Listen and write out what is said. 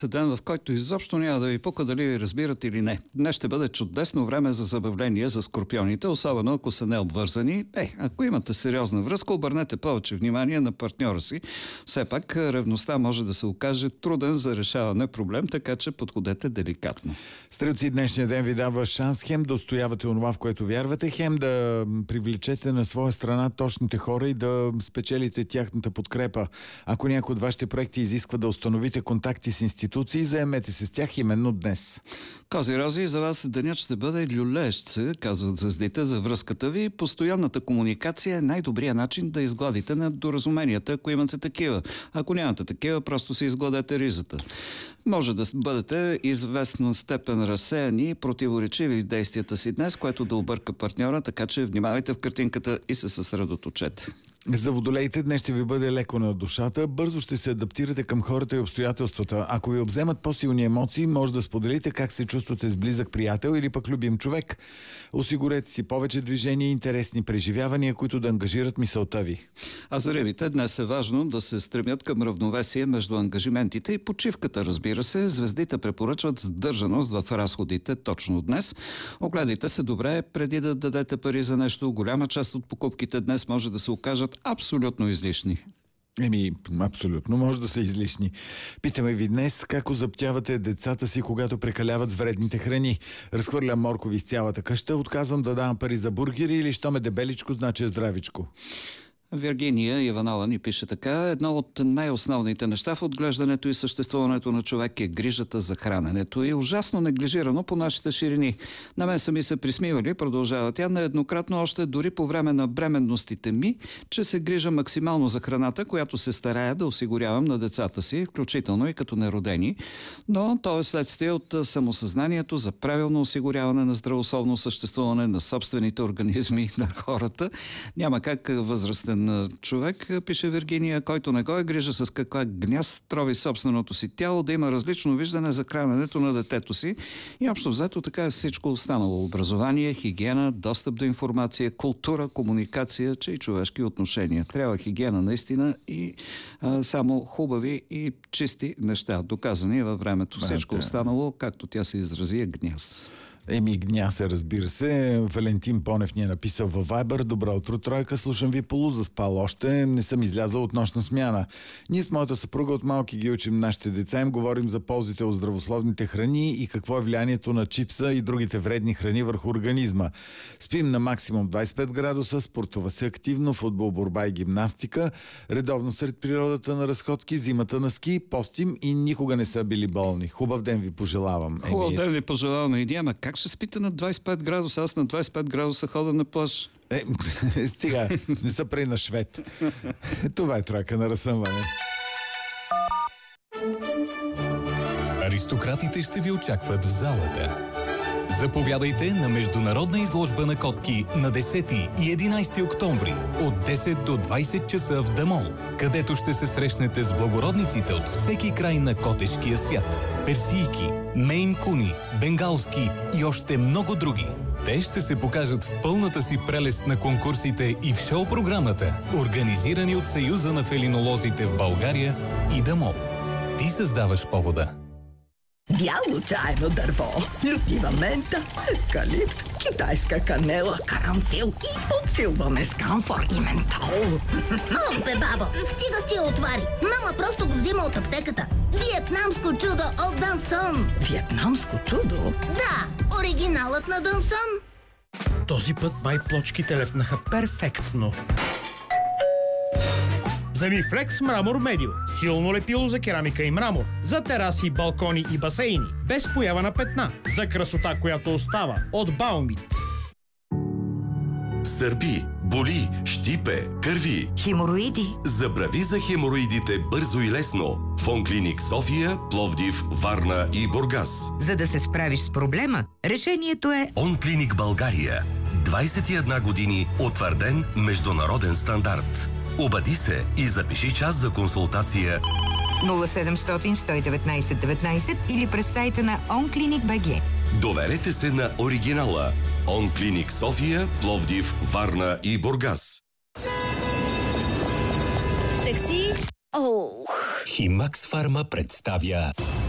Ден, в който изобщо няма да ви пука дали ви разбират или не. Днес ще бъде чудесно време за забавление за скорпионите, особено ако са необвързани. Ако имате сериозна връзка, обърнете повече внимание на партньора си. Все пак ревността може да се окаже труден за решаване проблем, така че подходете деликатно. Стрелци, днешния ден ви дава шанс хем да отстоявате онова, в което вярвате, хем да привлечете на своя страна точните хора и да спечелите тяхната подкрепа. Ако някой от вашите проекти изисква да установите контакти с институции, заемете се с тях именно днес. Кози-рози, за вас денят ще бъде люлеещ се, казват звездите, за връзката ви. Постоянната комуникация е най-добрият начин да изгладите недоразуменията, ако имате такива. Ако нямате такива, просто си изгладете ризата. Може да бъдете известна степен разсеяни и противоречиви в действията си днес, което да обърка партньора, така че внимавайте в картинката и се съсредоточете. За водолеите днес ще ви бъде леко на душата, бързо ще се адаптирате към хората и обстоятелствата. Ако ви обземат по-силни емоции, може да споделите как се чувствате с близък приятел или пък любим човек. Осигурете си повече движение и интересни преживявания, които да ангажират мисълта ви. А за рибите днес е важно да се стремят към равновесие между ангажиментите и почивката, разбира се. Звездите препоръчват сдържаност в разходите точно днес. Огледайте се добре преди да дадете пари за нещо. Голяма част от покупките днес може да се окажат абсолютно излишни. Абсолютно, може да са излишни. Питаме ви днес как озаптявате децата си, когато прекаляват с вредните храни. Разхвърлям моркови из цялата къща, отказвам да давам пари за бургери или що ме дебеличко, значи е здравичко. Виргиния Иванова ни пише така: едно от най-основните неща в отглеждането и съществуването на човек е грижата за храненето и ужасно неглижирано по нашите ширини. На мен са ми се присмивали, продължава тя, нееднократно още дори по време на бременностите ми, че се грижа максимално за храната, която се старая да осигурявам на децата си, включително и като неродени. Но то е следствие от самосъзнанието за правилно осигуряване на здравословно съществуване на собствените организми на хората. Няма как възрастен човек, пише Виргиния, който не го е грижа с каква гняз трови собственото си тяло, да има различно виждане за храненето на детето си. И общо взето така е всичко останало. Образование, хигиена, достъп до информация, култура, комуникация, че и човешки отношения. Трябва хигиена наистина и само хубави и чисти неща, доказани във времето. Всичко останало, както тя се изрази, е гняз. Гняса, разбира се. Валентин Понев ни е написал във Viber: добро утро, тройка, слушам ви, полузаспал още, не съм излязал от нощна смяна. Ние с моята съпруга от малки ги учим нашите деца, им говорим за ползите от здравословните храни и какво е влиянието на чипса и другите вредни храни върху организма. Спим на максимум 25 градуса, спортува се активно, футбол, борба и гимнастика, редовно сред природата на разходки, зимата на ски, постим и никога не са били болни. Хубав ден ви пожелавам. Хубав ден ви пожелаваме и няма. Как ще спите на 25 градуса? Аз на 25 градуса хода на плаж. Стига, не са прави на швед. Това е тройка на разсъмване. Аристократите ще ви очакват в залата. Заповядайте на международна изложба на котки на 10 и 11 октомври от 10 до 20 часа в Дамол, където ще се срещнете с благородниците от всеки край на котешкия свят. Персийки, мейн куни, бенгалски и още много други. Те ще се покажат в пълната си прелест на конкурсите и в шоу-програмата, организирани от Съюза на фелинолозите в България и Дамол. Ти създаваш повода. Бяло чайно дърво, лютива мента, евкалипт, китайска канела, карамфил и подсилваме с камфор и ментол. Малко бе, бабо, стига с тия отвари. Мама просто го взима от аптеката. Виетнамско чудо от Дансон. Виетнамско чудо? Да, оригиналът на Дансон. Този път май плочките лепнаха перфектно. Вземи Флекс Мрамор Медио. Силно лепило за керамика и мрамор. За тераси, балкони и басейни. Без поява на петна. За красота, която остава. От Баумит. Сърби, боли, щипе, кърви. Хемороиди. Забрави за хемороидите бързо и лесно. В Онклиник София, Пловдив, Варна и Бургас. За да се справиш с проблема, решението е Онклиник България. 21 години утвърден международен стандарт. Обади се и запиши час за консултация 0700 119 19 или през сайта на OnClinicBG. Доверете се на оригинала. Онклиник София, Пловдив, Варна и Бургас. Такси. Химакс Фарма представя